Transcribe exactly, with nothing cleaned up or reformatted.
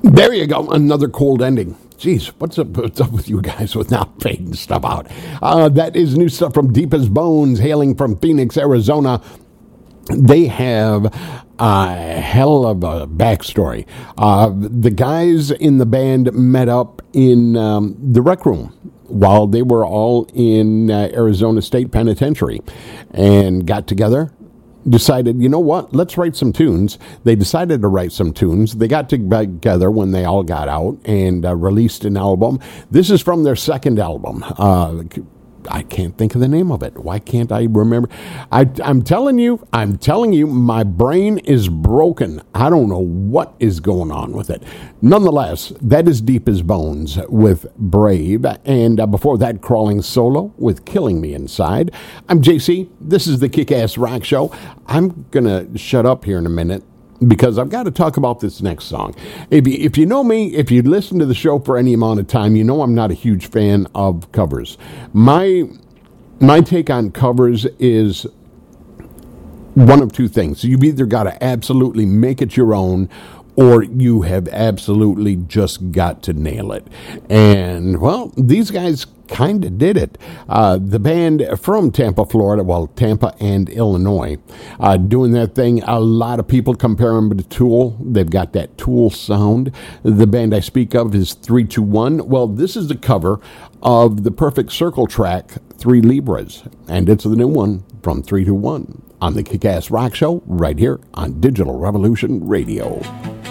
There you go, another cold ending. Jeez, what's up, what's up with you guys with not fading stuff out? Uh, that is new stuff from Deep as Bones, hailing from Phoenix, Arizona. They have a hell of a backstory. Uh, the guys in the band met up in um, the rec room while they were all in uh, Arizona State Penitentiary and got together. Decided, you know what, let's write some tunes. They decided to write some tunes. They got together when they all got out and uh, released an album. This is from their second album. Uh, I can't think of the name of it. Why can't I remember? I, I'm telling you, I'm telling you, my brain is broken. I don't know what is going on with it. Nonetheless, that is Deep as Bones with Brave. And uh, before that, Crawling Solo with Killing Me Inside. I'm J C. This is the Kick-Ass Rock Show. I'm going to shut up here in a minute, because I've got to talk about this next song. If you, if you know me, if you listen to the show for any amount of time, you know I'm not a huge fan of covers. My my take on covers is one of two things. You've either got to absolutely make it your own, or you have absolutely just got to nail it. And, well, these guys kind of did it. Uh, the band from Tampa, Florida, well, Tampa and Illinois, uh, doing that thing. A lot of people compare them to Tool. They've got that Tool sound. The band I speak of is three two one. Well, this is the cover of the Perfect Circle track, Three Libras. And it's the new one from three two one on the Kick-Ass Rock Show right here on Digital Revolution Radio.